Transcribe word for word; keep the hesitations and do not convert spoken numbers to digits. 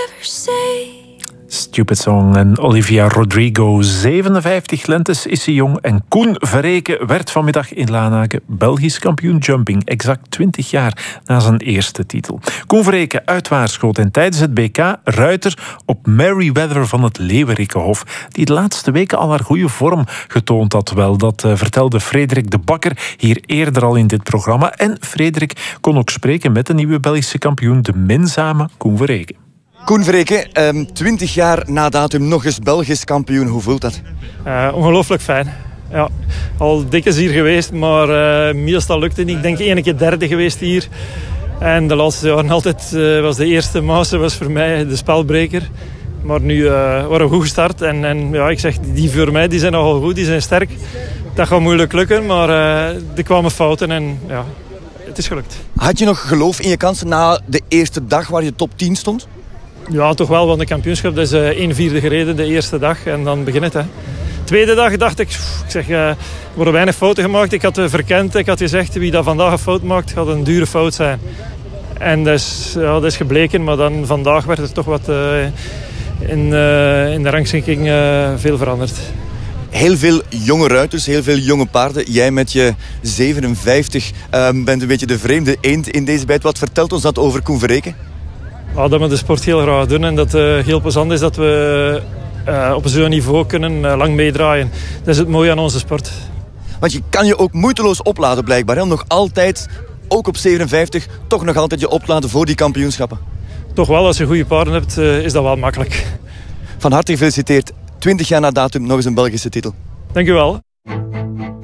ever say? Stupid Song en Olivia Rodrigo. zevenenvijftig lentes is hij jong. En Koen Verreken werd vanmiddag in Lanaken Belgisch kampioen jumping. Exact twintig jaar na zijn eerste titel. Koen Verreken uitwaarts schoot en tijdens het B K ruiter op Merryweather van het Leeuwerikkenhof, die de laatste weken al haar goede vorm getoond had. Wel, dat uh, vertelde Frederik de Bakker hier eerder al in dit programma. En Frederik kon ook spreken met de nieuwe Belgische kampioen, de minzame Koen Verreken. Koen Verreken, twintig jaar na datum nog eens Belgisch kampioen. Hoe voelt dat? Uh, ongelooflijk fijn. Ja, al dikwijls hier geweest, maar uh, meestal lukte het niet. Ik denk één keer derde geweest hier. En de laatste jaren altijd uh, was de eerste Maassen was voor mij de spelbreker. Maar nu uh, waren we goed gestart. En, en ja, ik zeg, die voor mij die zijn nogal goed, die zijn sterk. Dat gaat moeilijk lukken, maar uh, er kwamen fouten en ja, het is gelukt. Had je nog geloof in je kansen na de eerste dag waar je top tien stond? Ja, toch wel, want de kampioenschap dat is uh, één vierde gereden de eerste dag en dan begint het. Hè. Tweede dag dacht ik, pff, ik zeg, uh, er worden weinig fouten gemaakt. Ik had uh, verkend, ik had gezegd, wie dat vandaag een fout maakt, gaat een dure fout zijn. En dat is, ja, dat is gebleken, maar dan vandaag werd er toch wat uh, in, uh, in de rangschikking uh, veel veranderd. Heel veel jonge ruiters, heel veel jonge paarden. Jij met je zevenenvijftig uh, bent een beetje de vreemde eend in deze bijt. Wat vertelt ons dat over Koen Verreken? Ja, dat we de sport heel graag doen en dat het uh, heel plezant is dat we uh, op zo'n niveau kunnen uh, lang meedraaien. Dat is het mooie aan onze sport. Want je kan je ook moeiteloos opladen blijkbaar. Hè? Nog altijd, ook op zevenenvijftig, toch nog altijd je opladen voor die kampioenschappen. Toch wel, als je goede paarden hebt, uh, is dat wel makkelijk. Van harte gefeliciteerd. twintig jaar na datum nog eens een Belgische titel. Dank u wel.